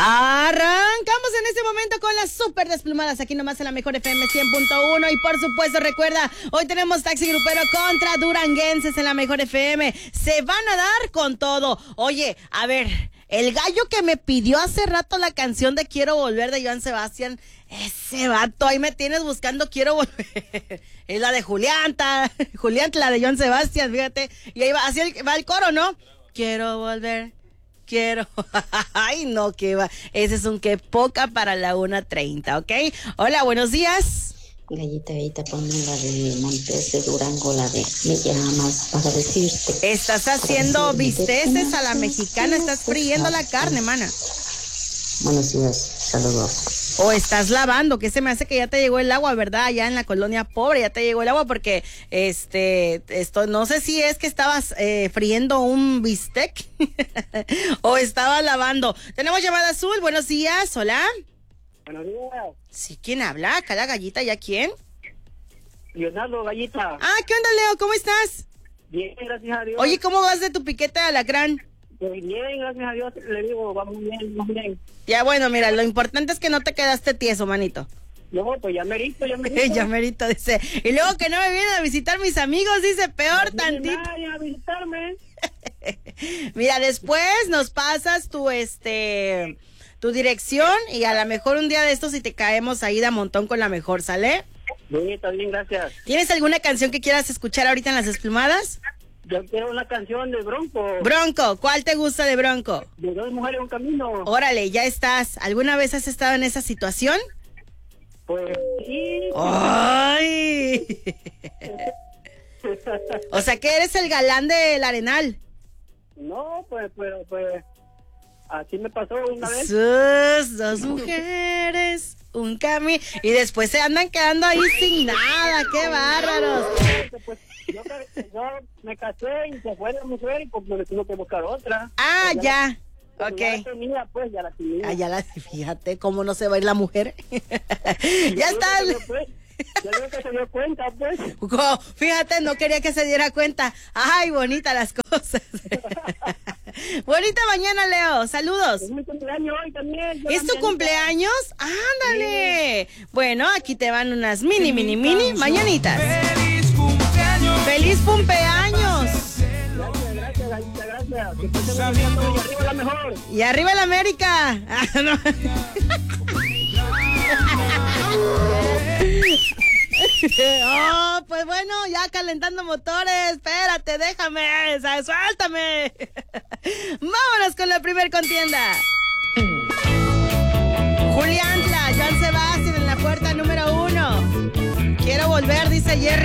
Arrancamos en este momento con las super desplumadas aquí nomás en la Mejor FM 100.1 y por supuesto recuerda, hoy tenemos Taxi Grupero contra Duranguenses en la Mejor FM. Se van a dar con todo. Oye, a ver, el gallo que me pidió hace rato la canción de Quiero Volver de Joan Sebastián, ese vato, ahí me tienes buscando Quiero Volver. Es la de Julianta, la de Joan Sebastián, fíjate. Y ahí va, así va el coro, ¿no? Quiero volver. Quiero. Ay, no, que va. Ese es un que poca para la 1:30, ¿ok? Hola, buenos días. Gallita, ponme la de Montes de Durango, la de Me llamas para decirte. Estás haciendo bisteces a la mexicana, estás friendo la carne, mana. Buenos días, saludos. O estás lavando, que se me hace que ya te llegó el agua, ¿verdad? Allá en la colonia pobre ya te llegó el agua porque esto no sé si es que estabas friendo un bistec o estabas lavando. Tenemos llamada azul, buenos días, hola. Buenos días. Sí, ¿quién habla? ¿Acá la gallita? ¿Ya quién? Leonardo, Gallita. Ah, ¿qué onda, Leo? ¿Cómo estás? Bien, gracias a Dios. Oye, ¿cómo vas de tu piquete de alacrán? Pues bien, gracias a Dios. Le digo, vamos bien. Ya, bueno, mira, lo importante es que no te quedaste tieso, manito. No, pues ya merito. Ya merito, dice. Y luego que no me vienen a visitar mis amigos, dice, peor no tantito. Nadie a visitarme. Mira, después nos pasas tu dirección y a lo mejor un día de estos si te caemos ahí de a montón con la mejor, ¿sale? Bien, está bien, gracias. ¿Tienes alguna canción que quieras escuchar ahorita en las desplumadas? Yo quiero una canción de Bronco. Bronco, ¿cuál te gusta de Bronco? De Dos Mujeres Un Camino. Órale, ya estás. ¿Alguna vez has estado en esa situación? Pues sí. ¡Ay! O sea que eres el galán del Arenal. No, pues, así me pasó una vez. Sus dos mujeres, un camino. Y después se andan quedando ahí sin nada. ¡Qué bárbaros! Pues, yo me casé y se fue la mujer y pues me tuve que buscar otra. Ah, pues, ya. Pues, Ok. ya la tenía, pues, ya la tenía. Ah, fíjate cómo no se va a ir la mujer. Ya está. Yo creo que se dio cuenta, pues. Fíjate, no quería que se diera cuenta. Ay, bonita las cosas. Bonita mañana, Leo. Saludos. Es mi cumpleaños hoy también. ¿Es tu cumpleaños? Ándale. Sí. Bueno, aquí te van unas mini mañanitas. ¡Feliz cumpleaños! ¡Feliz cumpleaños! Gracias. Que pasen un día todo y arriba la mejor. Y arriba la América. Ah, no. Oh, pues bueno, ya calentando motores. Espérate, déjame, suéltame. Vámonos con la primer contienda. Juliantla, Joan Sebastián en la puerta número 1. Quiero volver, dice Jerry.